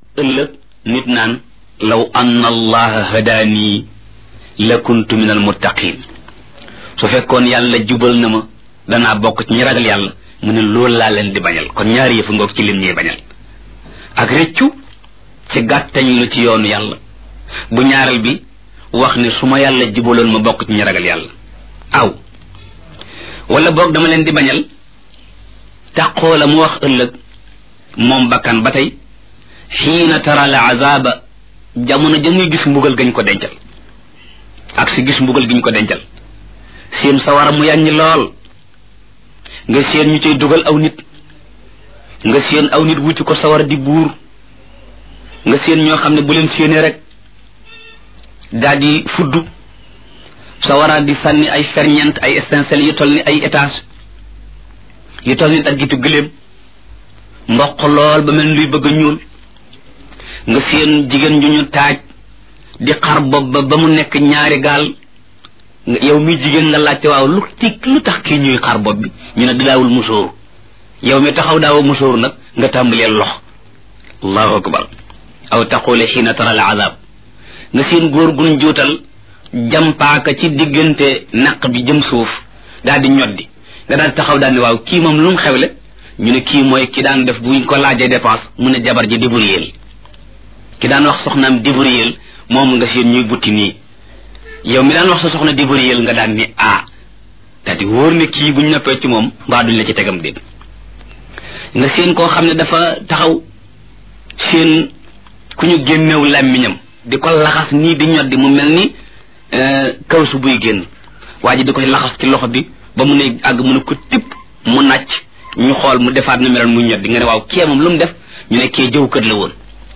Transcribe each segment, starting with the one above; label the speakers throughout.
Speaker 1: ëllëg nit naan law anna allaha hadaani la kuntu min al muttaqin su fekkoon yàlla jubal na ma danaa bokk ci ñi ragal yàlla mu ne loolu laa leen di bañal kon ñaari yëfu ngoog ci lim ñuy bañal ak rëccu ci gàttañ lu ci yoonu yàlla bu ñaareel bi wax ne su ma yàlla jubaloon ma bokk ci ñi ragal yàlla aw wala boog dama leen di bañal taqoo la mu wax ëllëg moom bakkan ba tey xiina tara al azaba jamono ja muy gis mbugal gañ ko dencal ak si gis mbugal giñ ko dencal seen sawara mu yàññi lool nga seen ñu cay dugal aw nit nga seen aw nit wuti ko sawara di buur nga seen ñoo xam ne bu leen séenee rek daal di fudd sawara di sànni ay ferñeent ay étincelles yu toll ni ay étage yu toll ni daggitu gëléem mboq lool ba mel luy bëgg a ñuul nga seen jigéen ju ñu taaj di xar bopp ba mu nekk ñaari gaal yow mi jigéen nga laajte waaw lu tax kii ñuy xar bopp bi ñu ne daawul musóor yow mi taxaw daawa musóor nag nga tàmbalee lox allahu akbar aw taqule xiina tara al azab nga seen góor gun juutal jampaaka ci diggante naq bi jëm suuf daal di ñoddi nga daal taxaw daal ne waaw kii moom lu mu xewle ñu ne kii mooy ki daan def buñ ko laajee dépense mu ne jabar ji débrouiller ki daan wax soxnaam débrouiller moom nga seen ñuy butti nii yow mi daan wax sa soxna débrouiller nga daan ni daal di wóor ne kii buñ noppee ci moom mbaa duñ la ci tegam déet nga seen koo xam ne dafa taxaw seen ku ñu génnew làmmiñam di ko laxas nii di ñoddi mu mel ni kawsu buy génn waa ji di koy laxas ci loxo bi ba mu ne àgg mu ne ko tipp mu nàcc ñu xool mu defaat na meloon mu ñoddi nga ne waaw kee moom lu mu def ñu ne kee jëw kët la woon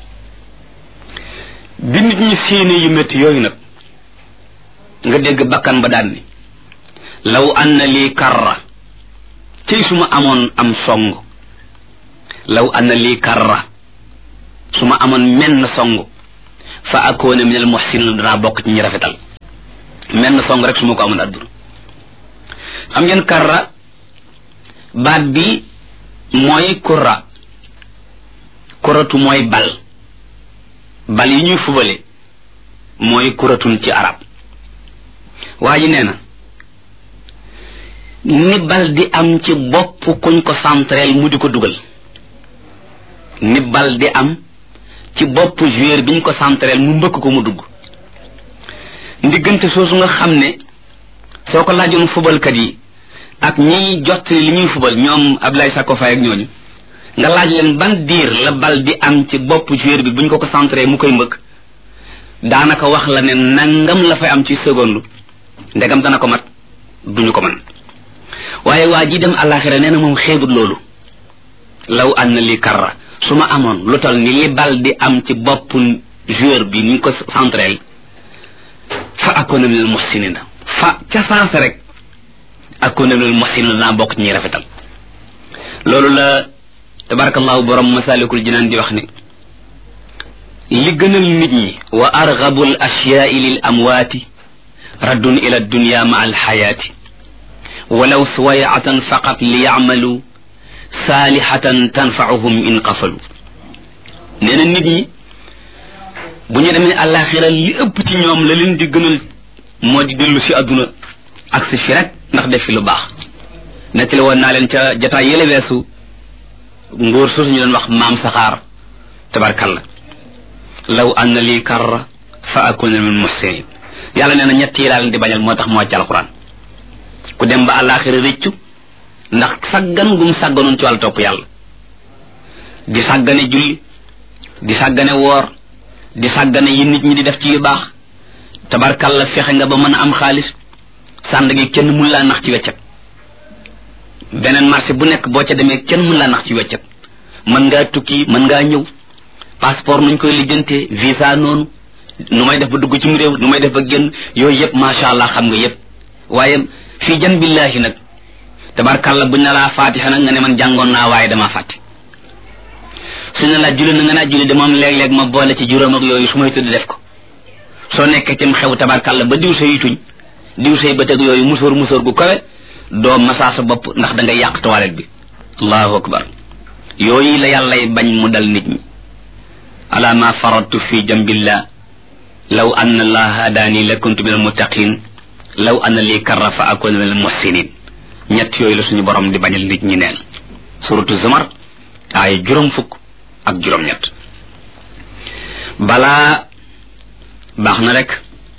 Speaker 1: bi nit ñi séenée yu métti yooyu nag nga dégg bakkan ba daan ni law anna lii karra cëy su ma amoon am song law anna lii karra su ma amoon menn song fa akoona min al muhsinin danaa bokk ci ñi rafetal menn song rek su ma ko amoon adduna xam ngeen karra baat bi mooy kurra kuratu mooy bal yi ñuy fubale mooy kuratun ci arab waa ji nee na ni bal di am ci bopp kuñ ko centrel mu di ko dugal ni bal di am ci bopp joueur biñ ko centrel mu mbëkk ko mu dugg ndiggante soosu nga xam ne soo ko laajoon fubalkat yi ak ñiy jot li ñuy fubal ñoom Ablaye Sakko Faye ak ñooñu nga laaj leen ban diir la bal di am ci bopp joueur bi buñ ko centré mu koy mbëkk daanaka wax la ne nangam la fay am ci seconde ndegam dana ko mat duñu ko mën waaye waa ji dem àllaaxira nee na moom xeebut loolu law anna li karra su ma amoon lu tal ni li bal di am ci bopp joueur bi ni ko centré fa akoona minal muhsinina fa ca saasa rek akoona minal muhsinina naa bokk ci ñuy rafetal loolu la tabarakallahu borom masalikul jinaan di wax ne li gënal nit ñi wa arghabul ashya'i lil amwaati raddun ila dunya ma al hayati walaw suwayatan faqat li ya'malu salihatan tanfa'uhum in qafalu nee na nit ñi bu ñu demee àllaaxira li ëpp ci ñoom la leen di gënal moo di dellu si àdduna ak si fi rek ndax def fi lu baax nettali woon naa leen ca jataay yële weesu ngóor soosu ñu doon wax maam saxaar tabarkalla law anna lii karra fa akuna min muhsinin yàlla nee na ñett yi laa leen di bañal moo tax moo wàcc alquran ku dem ba àllaaxira rëccu ndax saggan gum sagganoon ci wàllu topp yàlla di sàggane julli di sàggane woor di sàggane yi nit ñi di def ci yu baax tabarkalla fexe nga ba mën a am xaalis sànd gi kenn mun laa nax ci weccat beneen marché bu nekk boo ca demee kenn mun laa nax ci weccat mën ngaa tukki mën ngaa ñëw passeport nuñ koy lijjantee visa noonu nu may def ba dugg ci mu réew nu may def ba génn yooyu yëpp macha allah xam nga yëpp waaye fii jan billahi nag tabarkalla buñ na laa fatiha nag nga ne man jàngoon naa waaye damaa fàtte su ne la julli na nga naa julli de moom léeg-léeg ma boole ci juróom ak yooyu su may tudd def ko soo nekkee cim xew tabarkalla ba diw say tuñ diw say bëtëg yooyu musóor gu kawe doo masaa sa bopp ndax da ngay yàq toilette bi allahu akbar yooyu la yàllay bañ mu dal nit ñi ala ma faradtu fi jambillah law anna allaha hadaani la kuntu min almuttaqin law anna li karra fa akuna min almuhsinin ñett yooyu la suñu borom di bañal nit ñi neen suratu zumar ay juróom fukk ak juróom ñett balaa baax na rek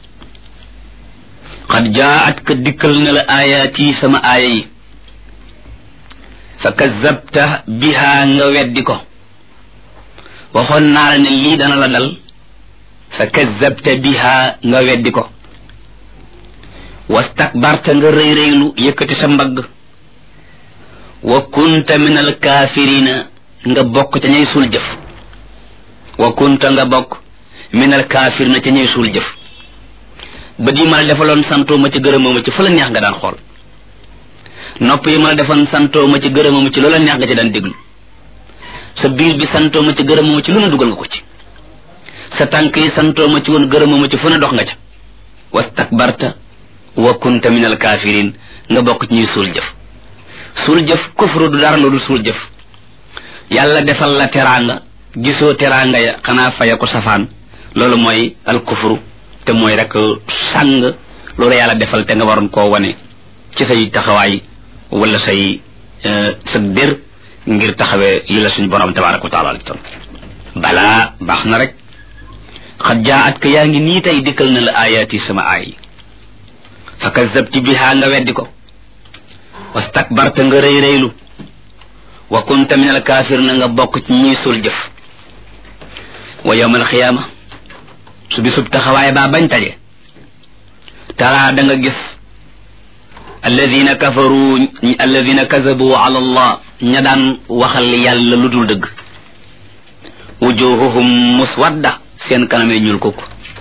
Speaker 1: qad jaat ka dikkal na la ayaati sama aaya yi fa kazzabta biha nga weddi ko waxoon naa la ne lii dana la dal fa kazzabta biha nga weddi ko wastakbarta nga rëy rëylu yëkkati sa mbagg wa kunta min alkaafirina nga bokk ca ñay suul jëf wa kunta nga bokk min alkaafirina ca ñay suul jëf ba di ma la defaloon santoo ma ci gërëmoo ma ci fa la neex nga daan xool nopp yi ma la defoon santoo ma ci gërëmoo ma ci loola neex nga ci daan déglu sa biir bi santoo ma ci gërëmoo ma ci lu ne dugal nga ko ci sa tànk yi santoo ma ci woon gërëmoo ma ci fu ne dox nga ca wastakbarta wa kunta min alkafirin nga bokk ci ñuy suul jëf suul jëf kufru du dara loolu suul jëf yàlla defal la teraanga gisoo teraanga ya xanaa faya ko safaan loolu mooy al kufru te mooy rek sàng loolu yàlla defal te nga waroon koo wane ci say taxawaay wala say sa dér ngir taxawee li la suñu borom tabaraka wa taala ton balaa baax na rek xad jaat ka yaa ngi nii tey dikkal na la ayaati sama aay fa kazzabti biha nga weddi ko wastakbarta nga rëy rëylu wa kunta min alkaafir na nga bokk ci ñuy suul jëf wa yawm alxiyaama su bisub taxawaay baa bañ taje taraa da nga gis alladina kafaru alladina kazabu ala allah ña daan waxal yàlla lu dul dëgg wujuhuhum muswadda seen kanamee ñuul kukk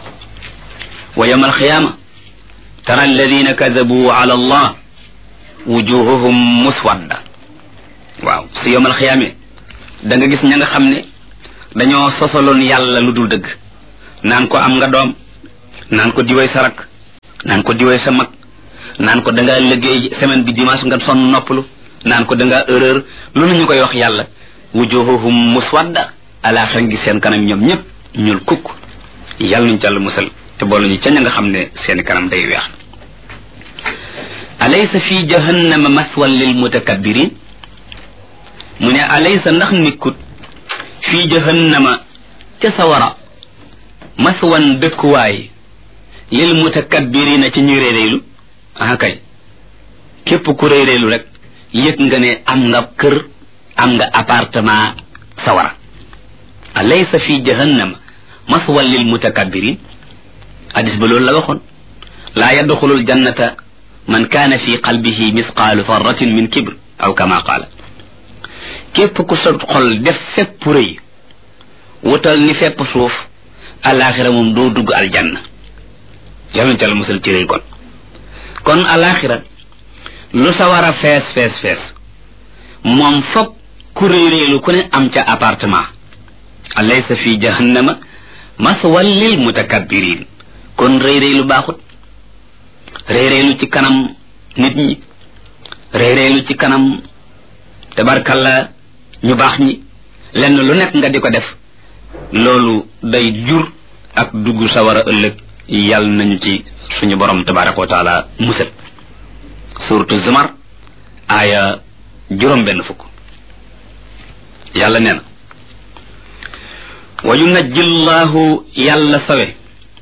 Speaker 1: wa yawm alxiyaama tara alladina kazabu ala allah wujuhuhum muswadda waaw su yawm alxiyaame da nga gis ña nga xam ne dañoo sosaloon yàlla lu dul dëgg naan ko am nga doom naan ko diwee sa rak naan ko diwee sa mag naan ko dangaa liggéey semaine bi dimanche nga sonn noppalu naan ko dangaa erreur lu ñu koy wax yàlla wujuhuhum muswadda alaaxira ngi seen kanam ñoom ñëpp ñuul kukk yàlla nuñ ci Yàlla musal te boolu ñu ca ña nga xam ne seen kanam day weex alaysa fi jahannama maswan lil mutakabbirin mu ne alaysa ndax nikkut fi jahannama ca sawara maswan dëkkuwaay lil mutakabbirina ci ñuy réeréelu ah kay képp ku réeréelu rek yëg nga ne am nga kër am nga appartement sawara alaysa fi jahannama maswan lil mutakabbirin hadis ba loolu la waxoon laa yadxulul jannata man kaana fi qalbihi misqaalu farratin min kibr aw kama qaala képp ku sa xol def fépp rëy wutal ni fépp suuf alaxira moom doo dugg aljanna yal nañu Yàlla musal ci rëy kon alaxira lu sa war a fees fees fees moom foog ku réeréelu ku ne am ca appartement alaysa fi jahannama maswal lil mutakabbirin kon réeréelu baaxut réeréelu ci kanam nit ñi réeréelu ci kanam tabarkalla ñu baax ñi lenn lu nekk nga di ko def loolu day jur ak dugg sawara ëllëg yàlla nañu ci suñu borom tabaraka wa taala musal suratu zumar aaya juróom benn fukk yàlla nee na wa yunajji llahu yàlla sawe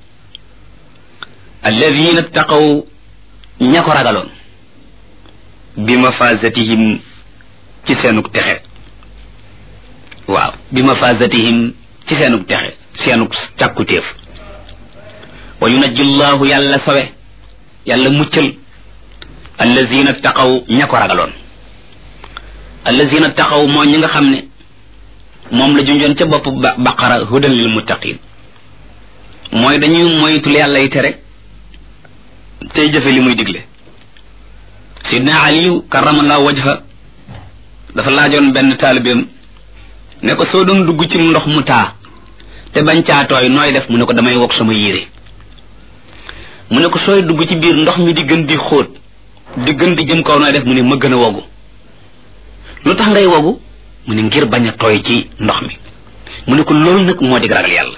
Speaker 1: alladina taqaw ña ko ragaloon bi mafazatihim ci seenug texe waaw bi mafazatihim ci seenug texe seenug càkkutéef wa yunajji llahu yàlla sawe yàlla muccal allazina taqaw ña ko ragaloon allazina taqaw moo ñi nga xam ne moom la junjoon ca bopp baqara hudan lil muttaqin mooy dañuy moytul yàlla yi tere tey jëfe li muy digle sidna aliyu karamallahu wajha dafa laajoon benn taalibeem ne ko soo doon dugg ci ndox mu taa te bañ caa tooy nooy def mu ne ko damay wokk sama yére mu ne ko sooy dugg ci biir ndox mi di gën di xóot di gën di jëm kaw nooy def mu ne ma gën a wogu lu tax ngay wogu mu ne ngir bañ a tooy ci ndox mi mu ne ko loolu nag moo di ragal yàlla.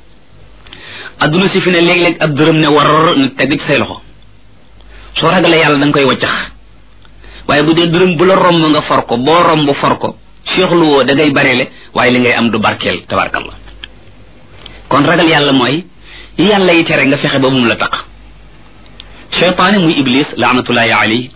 Speaker 1: adduna si fi ne léeg-léeg ab dërëm ne war na teg ci say loxo soo ragalee yàlla da nga koy waccax waaye bu dee dërëm bu la romb nga for ko boo romb for ko seexlu woo da ngay bareele waaye li ngay am du barkeel tabarkallah. kon ragal yàlla mooy yàlla yi tere nga fexe ba mu la taq. cheytaane muy iblis laanatullahi alayhi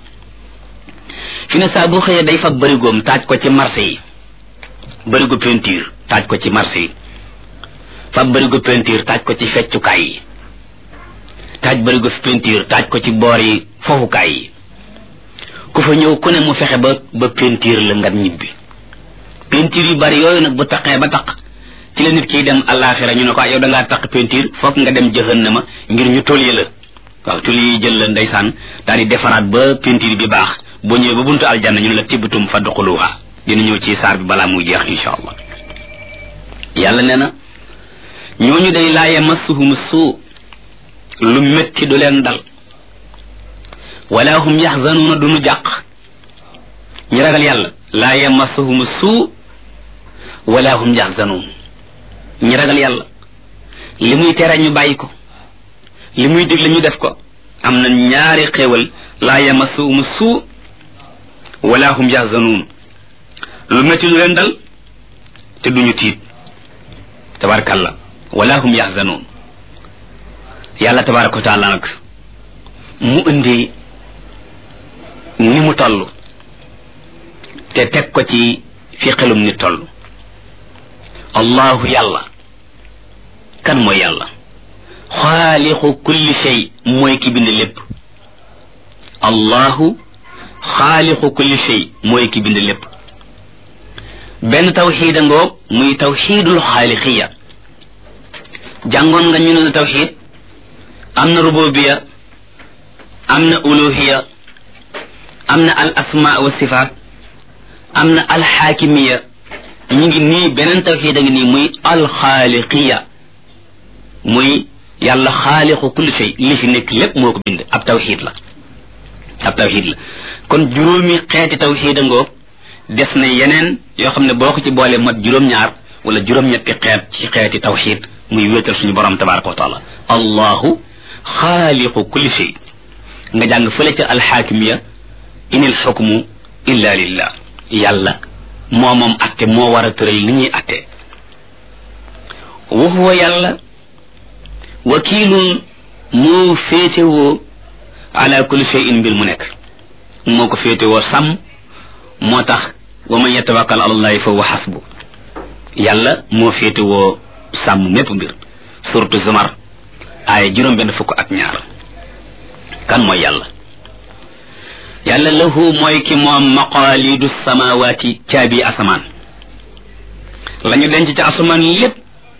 Speaker 1: fi ne saa boo xëyee day fab bërigoom taaj ko ci marché yi bërigo peinture taaj ko ci marché yi fab bërigo peinture taaj ko ci feccukaay yi taaj bërigo peinture taaj ko ci boor yi foofukaay yi ku fa ñëw ku ne mu fexe ba peinture la nga ñibbi. peinture yu bari yooyu nag bu taqee ba taq ci la nit kiy dem àllaaxira ñu ne ko yow da ngaa taq peinture foog nga dem jahannama ngir ñu tolye la waaw tuli yi jël la ndeysaan daal di defaraat ba peinture bi baax boo ñëwee ba buntu aljanna ñu ne la tibbatum fadxuluha dina ñëw ci saar bi balaa muy jeex insha allah. yàlla nee na ñooñu day laa yamassuhum suu lu métti du leen dal wala hum yaxzanuuna duñu jàq. ñi ragal yàlla laa yamassuhum suu wala hum yaxzanuun. ñi ragal yàlla li muy tere ñu bàyyi ko li muy digle ñu def ko am na ñaari xéewal laa yamassuhum suu wala hum yaxzanuun. lu métti du leen dal te duñu tiit tabarakallah wala hum yaxzanuun. yàlla tabaraka wa taala nag mu indi ni mu toll te teg ko ci fi xelum ni toll. allahu yàlla kan mooy yàlla xaaliqu kulli shay mooy ki bind lépp. allahu xaaliqu kulli shay mooy ki bind lépp. benn tawxiida ngoog muy tawxiidul xaaliqiya. jàngoon nga ñu ne la tawxiid am na rububiya am na uluhiya am na al asma wa sifaat am na al xaakimiya. ñu ngi nii beneen tawxiid a ngi nii muy alxaaliqiya muy yàlla xaaliqu kulli shay li fi nekk lépp moo ko bind. ab tawxiid la kon juróomi xeeti tawxiid a ngoog des na yeneen yoo xam ne boo ko ci boole mat juróom-ñaar wala juróom-ñetti xeet ci xeeti tawxiid muy wéetal suñu borom tabaraka wa taala. allahu xaaliqu kulli shay nga jàng fële ca alxaakimiya inil xukmu illa lillah. yàlla moo moom atte moo war a tëral li ñuy atte. wa huwa yàlla wakiilun moo féetewoo ala kulli shay'in mbir mu nekk moo ko féetewoo sàmm moo tax wa man yatawakkal ala allahi fa huwa xasbu. yàlla moo féetewoo sàmm mépp mbir. suratu zumar aaya juróom-benn fukk ak ñaar. kan mooy yàlla yàlla lahu mooy ki moom maqaalidu samawaati caabi asamaan lañu denc ci asamaan lépp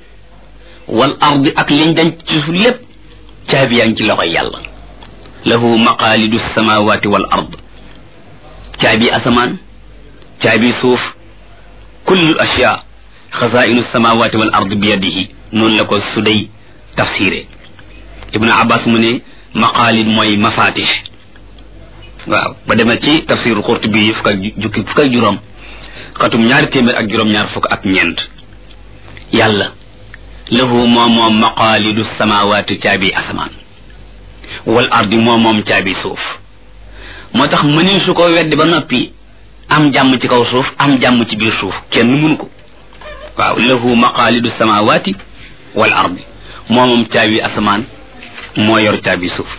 Speaker 1: wal ardi ak liñ denc ci suuf lépp caabi yaa ngi ci loxoy yàlla. lahu maqaalidu samawaati wal ard caabi asamaan caabi suuf kullu ashyaa xazaa'inu samawaati wal ard bi yadihi noonu la ko Suday tafsiré. Ibnu Abbas mu ne maqaalid mooy mafatih. waaw ba demee ci tafsiru Qurtubi fukk ak juróom xatum ñaari téeméer ak juróom-ñaar fukk ak ñeent. yàlla lahu moom maqaalidu samawaati caabi asamaan wal ardi moom caabi suuf. moo tax mënee su ko weddi ba noppi am jàmm ci kaw suuf am jàmm ci biir suuf kenn mënu ko. waaw lahu maqaalidu samawaati wal ardi moom caabi asamaan moo yor caabi suuf.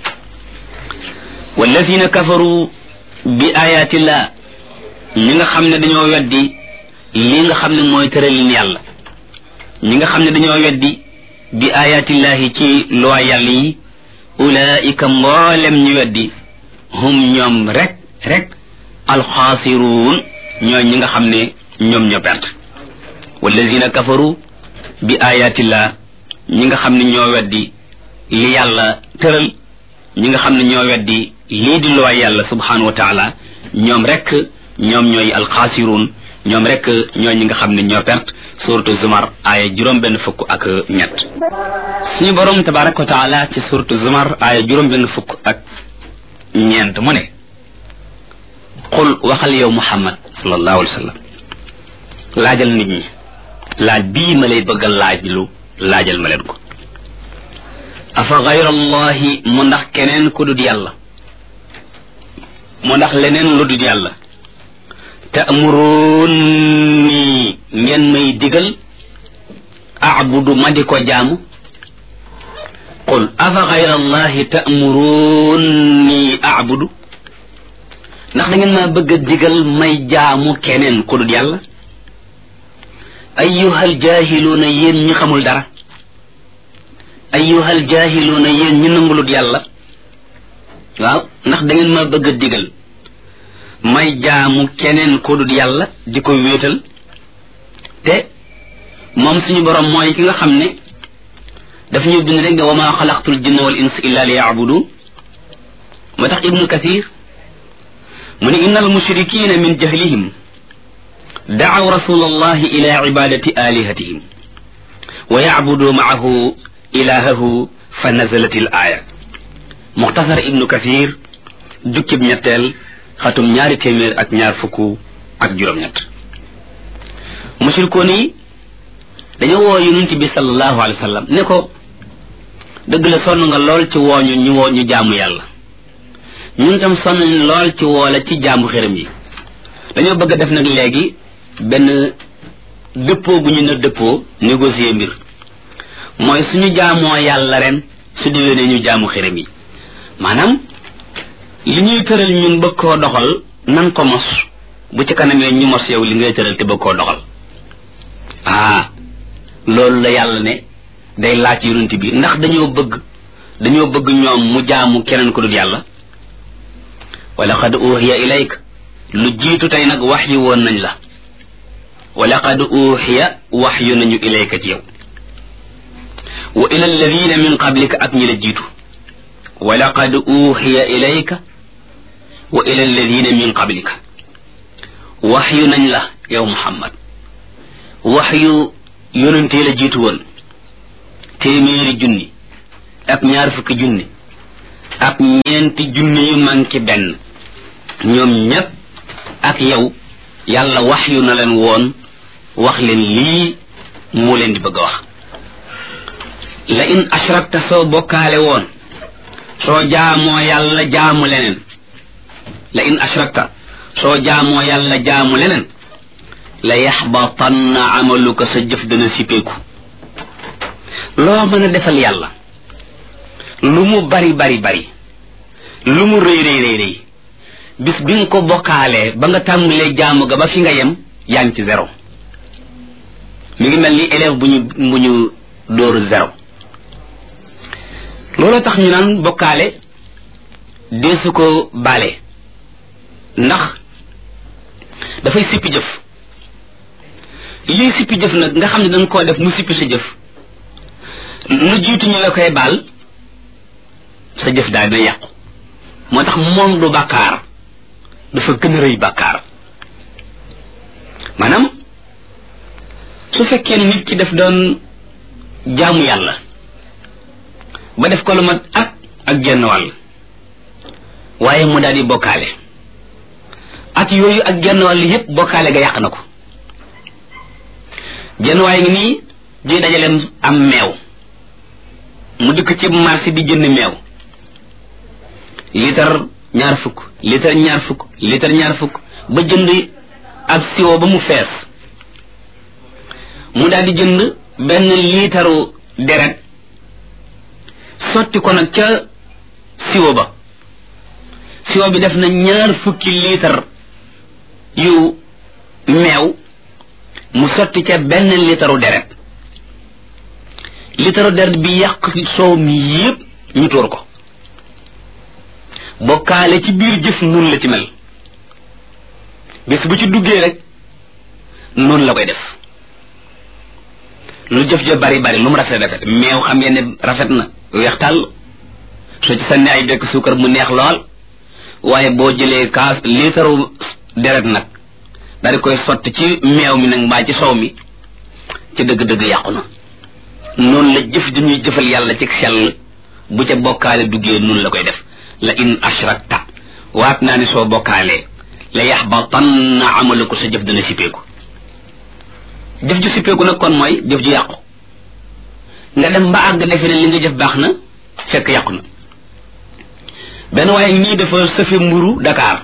Speaker 1: walladina kafaru bi ayatillah ñi nga xam ne dañoo weddi li nga xam ne mooy tëralin yàlla. ñi nga xam ne dañoo weddi bi ayatillahi ci loi yàlla yi ulaika mboolem ñu weddi hum ñoom rek alxaasiruun ñooy ñi nga xam ne ñoom ñoo perte. walladina kafaru bi ayatillah ñi nga xam ne ñoo weddi li yàlla tëral ñi nga xam ne ñoo weddi lii di loi yàlla subhanahu wa taala ñoom ñooy alxaasiruun ñoom rek ñooy ñi nga xam ne ñoo perte. suratu zumar aaya juróom-benn fukk ak ñett. suñu borom tabaraka wa taala ci suratu zumar aaya juróom-benn fukk ak ñeent mu ne qul waxal yow muhammad sallallahu alayhi wa sallam laajal nit ñi laaj bii ma lay bëgg a laajal ma leen ko afa gayra allahi mu ndax keneen ku dul yàlla mu ndax leneen lu dul yàlla ta'muruni ngeen may digal a'budu ma di ko jaamu qul afa gayra allahi ta'muruni a'budu ndax da ngeen maa bëgg a digal may jaamu keneen ku dul yàlla ayyuhal jaahiluuna yéen ñi xamul dara ayyuhal jaahiluuna yéen ñi nangulut yàlla waaw ndax da ngeen maa bëgg a digal may jaamu keneen ku dul yàlla di ko wéetal te moom suñu borom mooy ki nga xam ne daf ñu bind rek ne wa maa xalaqtul jinna wal insa illa li ya'budu moo tax ibnu kathir mu ne inna al mushrikina min jahlihim da'aw rasulallahi ila ibadati alihatihim wa ya'budu ma'ahu ilahahu fa nazalat al aya muxtasar ibnu kathir jukkib ñetteel xatum 222 mushrikoon yi dañoo woo yonent bi sallallahu alayhi wa sallam ne ko dëgg la sonn nga lool ci wooñu ñu jaamu yàlla ñun tam sonn nañ lool ci woola ci jaamu xërëm yi dañoo bëgg a def nag léegi benn dëppoo bu ñu na dëppoo négocier mbir mooy suñu jaamoo yàlla ren su déwénee ñu jaamu xërëm yi maanaam li ñuy tëral ñun bëgg koo doxal nan ko mos bu ci kanamee ñu mos yow li ngay tëral te bëgg koo doxal loolu la yàlla ne day laaj yonent bi ndax dañoo bëgg ñoom mu jaamu keneen ko dul yàlla wa laqad uhiya ilayk lu jiitu tey nag wax yu woon nañ la wa laqad uhiya wax yu nañu ilayka ci yow wa ila alladina min qablika ak ñi la jiitu wa laqad uhiya ilayka wa ila alladina min qablika wax yu nañ la yow Muhammad wax yu yonentee la jiitu woon 100 junni ak 20 junni ak 4 junni yu manki benn ñoom ñépp ak yow yàlla wax yu na leen woon wax leen lii moo leen di bëgg a wax la in ashrakta soo bokkaale woon soo jaamoo yàlla jaamu leneen la in ashrakta soo jaamoo yàlla jaamu leneen la yaxbatanna amaluka sa jëf dana sippeeku loo mën a defal yàlla lu mu bari lu mu rëy bis bi nga ko bokkaalee ba nga tàmbalee jaamu ga ba fi nga yem yaa ngi ci 0 mi ngi mel ni élève bu ñu dóoru 0 loolu tax ñu naan bokkaale deesu ko baale ndax dafay sippi jëf lii sippi jëf nag nga xam ne danga koo def mu sippi sa jëf lu jiitu ñu la koy baal sa jëf daal dina yàqu moo tax moom du bàkkaar dafa gën a rëy bàkkaar maanaam su fekkee nit ki daf doon jaamu yàlla ba def ko lu mat ak genn wàll waaye mu daal di bokkaale at yooyu ak genn wàll yépp bokkaale ga yàq na ko genn waaye ngi nii di dajaleem am meew mu dikk ci marché di jënd meew litre 20 litre 20 litre 20 ba jënd ab siwo ba mu fees mu daal di jënd benn liitaru deret sotti ko nag ca siwo ba siwo bi def na 20 litre yu meew mu sotti ca benn liitaru deret liitaru deret bi yàq soow mi yépp ñu tuur ko bokkaale ci biir jëf noonu la ci mel bés bu ci duggee rek noonu la koy def lu jëf ja bari lu mu rafet meew xam ngeen ne rafet na weex tàll soo ci sànni ay bekk suukar mu neex lool waaye boo jëlee kaas liitaru deret nag daal di koy sotti ci meew mi nag mbaa ci soow mi ci dëgg-dëgg yàqu na noonu la jëf di ñuy jëfal yàlla ci sell bu ca bokkaale duggee noonu la koy def la in ashrakta waat naa ne soo bokkaalee la yaxbatanna amaluko sa jëf dana sippeeku jëf ju sippeeku nag kon mooy jëf ju yàqu nga dem ba àgg defe ne li nga jëf baax na fekk yàqu na benn waaye nii dafa sëfe mburu Dakar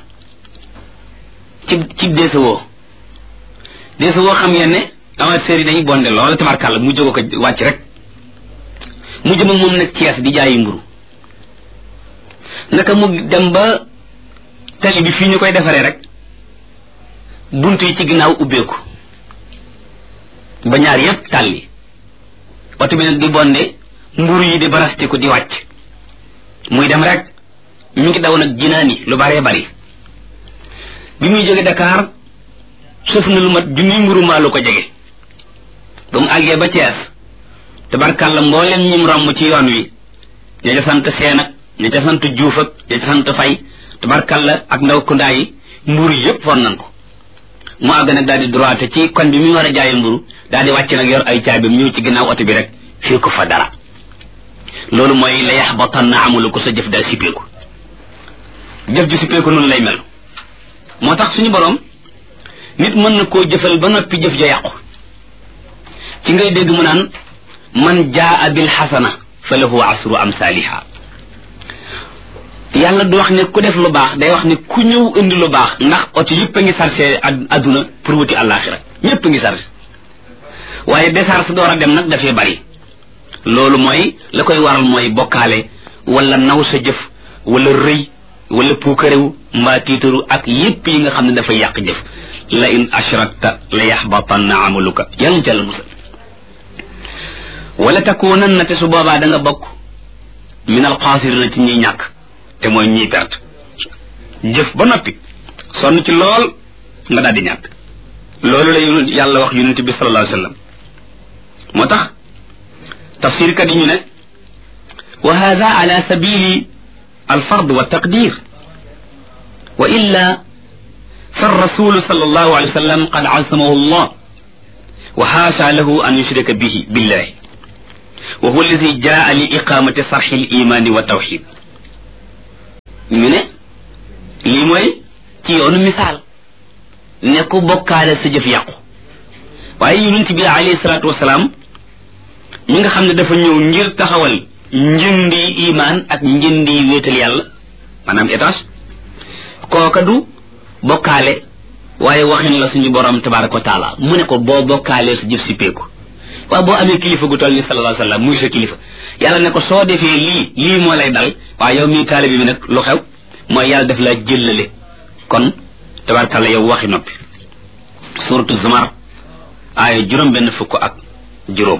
Speaker 1: ci DSO xam ngeen ne amateurs yi dañuy bonde lool tabarkàlla mu jóge ko wàcc rek mu jëm ak moom nag Thiès di jaayi mburu naka mu dem ba tali bi fii ñu koy defaree rek bunt yi ci ginnaaw ubbeeku ba ñaar yépp tàlli oto bi nag di bonde mburu yi di barastiku di wàcc muy dem rek mi ngi daw nag jinaani lu baree bari bi muy jóge Dakar sëf na lu mat junniy mburu maa lu ko jege ba mu àggee ba Thiès tabarkàlla mbooleem ñim romb ci yoon wi ña ca sant Seen ak ña ca sant Juuf ak ña ca sant Fay tabarkàlla ak ndaw kundaa yi mburu yépp for nañ ko mu àgg nag daal di droite ci koñ bi muy war a jaayi mburu daal di wàcc nag yor ay caabim ñëw ci ginnaaw oto bi rek fii ko fa dara loolu mooy la yaxbatanna amalu ko sa jëf daal sippeeku jëf ju sippeeku noonu lay mel moo tax suñu borom nit mën na koo jëfal ba noppi jëf ja yàqu ci ngay dégg mu naan man jaa bil xasana fa lahu asru amsaaliha yàlla du wax ne ku def lu baax day wax ne ku ñëw indi lu baax ndax oto yëpp a ngi sarse adduna pour wuti àllaaxira ñëpp a ngi sarse waaye décharge door a dem nag dafay bari loolu mooy la koy waral mooy bokkaale wala naw sa jëf wala rëy wala puukarewu mbaa tiitaru ak yépp yi nga xam ne dafay yàq jëf la in ashrakta la yaxbatanna amaluka yàlla jàll musal wala takunanna te su boobaa da nga bokk min alxaasirina ci ñiy ñàkk te mooy ñiy perte jëf ba noppi sonn ci lool nga daal di ñàkk loolu la yàlla wax yonent bi sallallahu alayhi wa sallam moo tax tafsirkat yi ñu ne wa hada ala sabili الفرض والتقدير وإلا فالرسول صلى الله عليه وسلم قد عصمه الله وحاشا له أن يشرك به بالله وهو الذي جاء لإقامة صرح الإيمان والتوحيد من لي موي تي يونو مثال نيكو بوكال سجف يقو واي يونت بي عليه الصلاة والسلام ميغا خامن دا فا ñew ngir taxawal njëndi iman ak njëndi wéetal yàlla maanaam étage kooka du bokkaale waaye waxin la suñu borom tabaraka wa taala mu ne ko boo bokkaalee sa jëf si peeku waaw boo amee kilifa gu toll ni sallallahu alayhi wa sallam muy sa kilifa yàlla ne ko soo defee lii moo lay dal waaye yow mii taalibe bi nag lu xew mooy yàlla def laa jëllale kon tabarakalla yow waxi noppi suratu zumar aaya juróom benn fukk ak juróom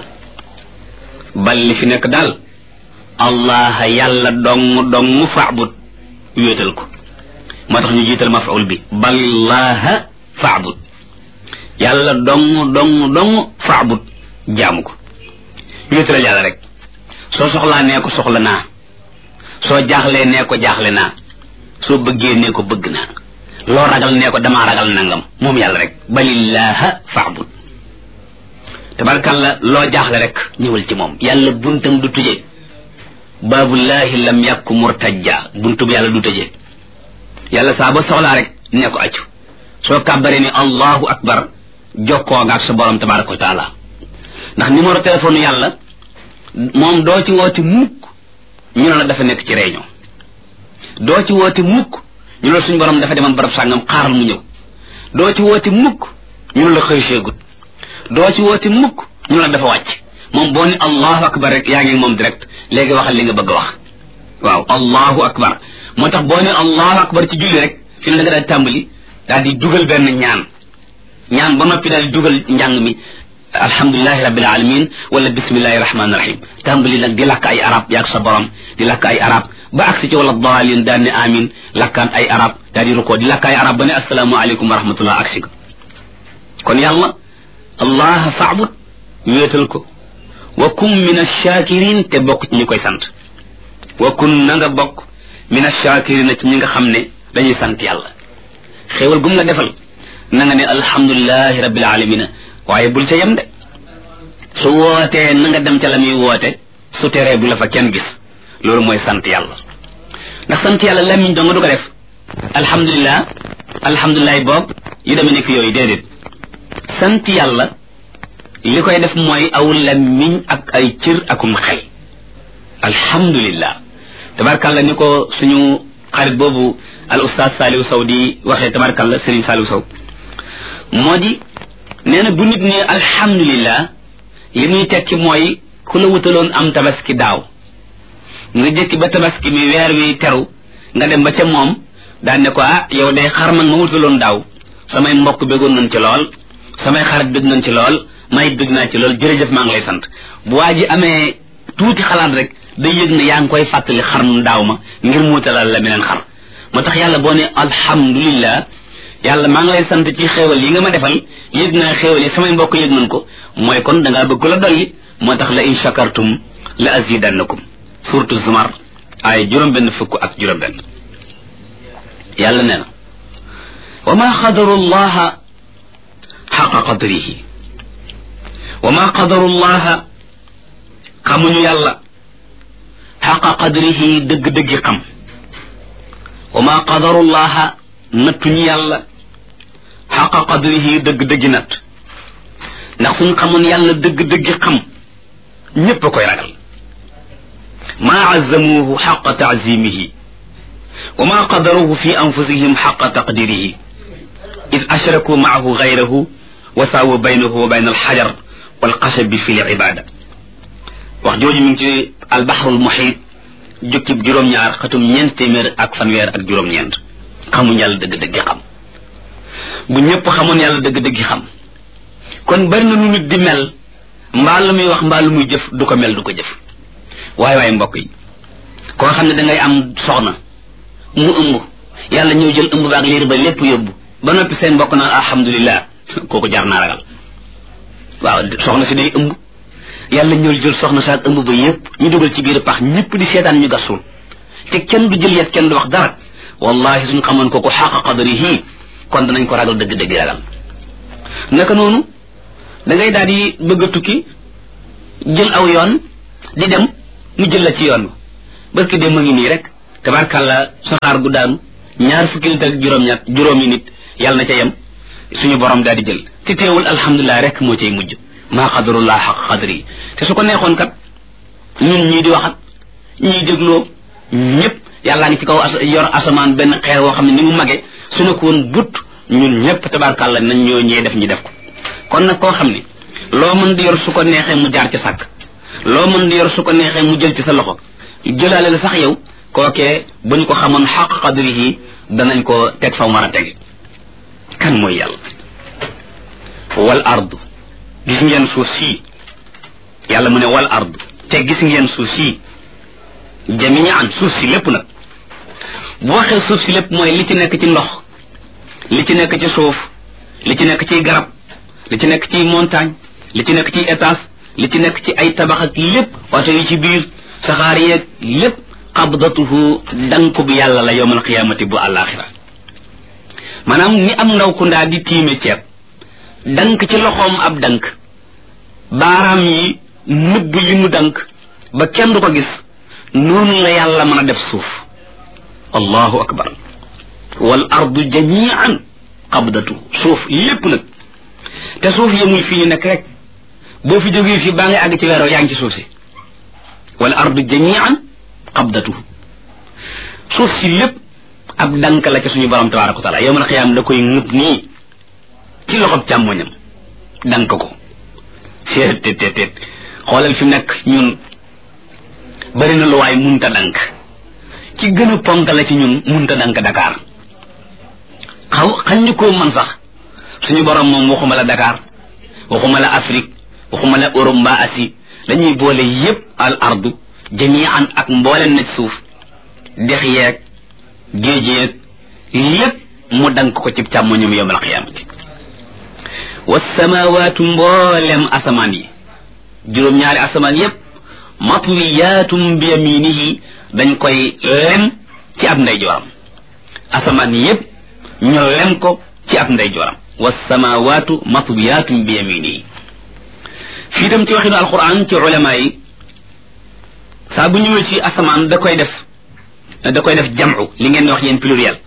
Speaker 1: bal li fi nekk daal allah yàlla dong faabud wéetal ko moo tax ñu jiital mafaul bi ballaha faabud yàlla dong faabud jaamu ko wéetal yàlla rek soo soxlaa nee ko soxla naa soo jaaxlee nee ko jaaxle naa soo bëggee nee ko bëgg naa loo ragal nee ko damaa ragal nangam moom yàlla rek balillaha faabud tabarkalla loo jaaxle rek ñëwal ci moom yàlla buntam du tujee baabullahi lam yakku murtajja buntu yàlla du tëjee yàlla saa ba soxlaa rek ne ko accu soo kàbbaree ni allahu akbar jokkoo nga ak sa borom tabaraka wa taala ndax numéro téléphone yàlla moom doo ci woote mukk ñu ne la dafa nekk ci réunion doo ci woote mukk ñu ne la suñu borom dafa demoon barab sàngam xaaral mu ñëw doo ci woote mukk ñu ne la xëy seegut doo ci woote mukk ñu ne la dafa wàcc moom boo ni allahu akbar rek yaa ngi moom direct léegi waxal li nga bëgg a wax waaw allahu akbar moo tax boo ni allahu akbar ci julli rek fi ne da nga daal tàmbali daal di dugal benn ñaan ba noppi daal di dugal njàng mi alhamdulilahi rabbil alamin wala bismillahi rahmani rahim tàmbali nag di lakk ay arab yaag sa borom di lakk ay arab ba agsi ci wala daalin daal ne amin lakkaat ay arab daal di rukoo di lakk ay arab ba ne assalaamu aleykum wa rahmatullah agsi ko kon yàlla allah faabud wéetal ko wa kun min ash-shakirin te bokk ci ñi koy sant wa kun na nga bokk min ash-shakirin ci ñi nga xam ne dañuy sant yàlla xéewal gum la defal na nga ne alhamdulilahi rabbil alamin waaye bul ca yem de su wootee na nga dem ca la muy woote su teree bu la fa kenn gis loolu mooy sant yàlla ndax sant yàlla lamiñ doo nga du ko def alhamdulilah boobu yu demee nekk yooyu déedéet sant yàlla li koy def mooy aw làmmiñ ak ay cër akum xel alhamdulillah tabarkalla ni ko suñu xarit boobu al ustaz Saliou Sow di waxee tabarkalla Serigne Saliou Sow moo di nee na bu nit ne alhamdulillah li muy tekki mooy ku la wutaloon am tabaski daaw nga jëkki ba tabaski mi weer wi teru nga dem ba ca moom daan ne ko yow day xar man ma wutaloon daaw samay mbokk bëggoon nañ ci lool samay xarit bëgg nañ ci lool may bëgg naa ci lool jërëjëf maa ngi lay sant bu waa ji amee tuuti xalaat rek day yëg ne yaa ngi koy fàttali xar mu daaw ma ngir mu wutalal la meneen xar moo tax yàlla boo ne alhamdulillah yàlla maa ngi lay sant ci xéewal yi nga ma defal yëg naa xéewal yi samay mbokk yëg nañ ko mooy kon da ngaa bëgg la dolli moo tax la in shakartum la azidannakum surtout Zumar ay juróom-benn fukk ak juróom-benn yàlla nee na wa ma qadaru llaha xaqa qadrihi wa ma qadaru llaha xamuñu yàlla xaqa qadrihi dëgg-dëggi xam wa ma qadaru llaha nattuñu yàlla xaqa qadrihi dëgg-dëggi natt ndax suñ xamoon yàlla dëgg-dëggi xam ñépp a koy ragal maa azzamuhu xaqa taazimihi wa ma qadaruhu fi anfusihim xaqa taqdirihi id ashraku maahu gayrahu wa saawu baynahu wa bayna alxajar walxashabi fi libada wax jooju mi ngi ci albaxrul muxiit jukkib juróom-ñaar xatum ñeent téeméer ak fanweer ak juróom-ñeent xamuñ yàlla dëgg-dëggi xam bu ñëpp xamoon yàlla dëgg-dëggi xam kon bari na nu nit di mel mbaa lu muy wax mbaa lu muy jëf du ko mel du ko jëf waaye mbokk yi koo xam ne dangay am soxna mu ëmb yàlla ñëw jël ëmb ba ak liir ba lépp yóbbu ba noppi seen mbokk naan alhamdulillah kooku jar naa ragal waaw soxna si day ëmb yàlla ñëw jël soxna sa ak ëmb ba yépp ñu dugal ci biir pax ñëpp di seetaan ñu gasul te kenn du jël yet kenn du wax dara wallahi suñ xamoon kooku xaqa qadrihi kon danañ ko ragal dëgg-dëgg ragal naka noonu da ngay daal di bëgg a tukki jël aw yoon di dem mu jël la ci yoon barki dem ma ngi nii rek tabarkàlla saxaar gu daanu ñaar fukki nit ak juróomi nit yàlla na ca yem suñu borom daal di jël te teewul alhamdulilah rek moo cay mujj maa qadarullah xaq qadri te su ko neexoon kat ñun ñii di waxat ñii dégloo ñëpp yàllaa ngi ci kaw yor asamaan benn xeer woo xam ne ni mu mage su ne ko woon but ñun ñëpp tabarkàlla nañ ñoo ñee def ñi def ko kon nag koo xam ne loo mën di yor su ko neexee mu jaar ci sàkk loo mën di yor su ko neexee mu jël ci sa loxo jëlaale la sax yow kookee bu ñu ko xamoon xaq qadrihi danañ ko teg fa mu war a tege kan mooy yàlla wal ardu gis ngeen suuf sii yàlla mu ne wal ardu te gis ngeen suuf sii jamian suuf si lépp nag bu waxee suuf si lépp mooy li ci nekk ci ndox li ci nekk ci suuf li ci nekk ci garab li ci nekk ci montagne li ci nekk ci étage li ci nekk ci ay tabax ak lépp oto yi ci biir saxaar yeeg lépp qabdatuhu danku bi yàlla la yawmal qiyaamati bu àllaaxira maanaam ni am ndaw ku ndaa di tiime ceeb dank ci loxoom ab dank baaraam yi nëbb li mu dank ba kenn du ko gis noonu la yàlla mën a def suuf allahu akbar wal ardu jamian qabdatu suuf lépp nag te suuf yemul fii ñu nekk rek boo fi jógee fii baa ngay àgg ci weeroo yaa ngi ci suuf si wal ardu jamian qabdatuhu suuf si lépp ab dank la ca suñu borom tabaraka wa taala yawmal xiyaam da koy ŋëpp nii ci loxob càmmoñam dank ko teet xoolal fi nekk ñun bari na lu waay munta dank ci gën a ponk la ci ñun munta dank Dakar xañ ñu ko man sax suñu borom moom waxuma la Dakar waxuma la Afrique waxuma la Europe mbaa Asie dañuy boole yépp al ardu jamian ak mbooleen na ci suuf dex yeeg géej yeeg lépp mu dank ko ci càmmoñum yawmal qiyaamati wassamaawaatu mboolem asamaan yi juróom-ñaari asamaan yépp matwiyaatum bi yaminihi dañ koy lem ci ab ndeyjooram asamaan yépp ñu lem ko ci ab ndeyjooram wassamaawaatu matwiyaatum bi yaminihi fii tam ci waxinu alquran ci ulama yi saa bu ñëwee ci asamaan da koy def jam'u li ngeen di wax yéen pluriel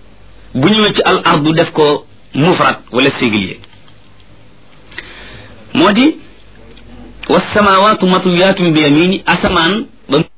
Speaker 1: bu ñëwee ci al ardu def ko mufrad wala singulier moo di wassamawatu matwiyatun bi yamini asamaan ba